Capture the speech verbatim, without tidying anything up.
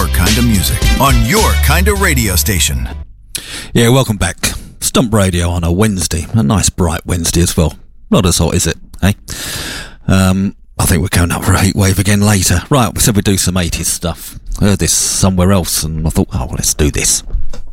your kind of music on your kind of radio station. Yeah, welcome back. Stump Radio on a Wednesday. A nice bright Wednesday as well. Not as hot, is it? Eh? Um, I think we're going up for a heat wave again later. Right, we said we'd do some eighties stuff. I heard this somewhere else and I thought, oh, well, let's do this.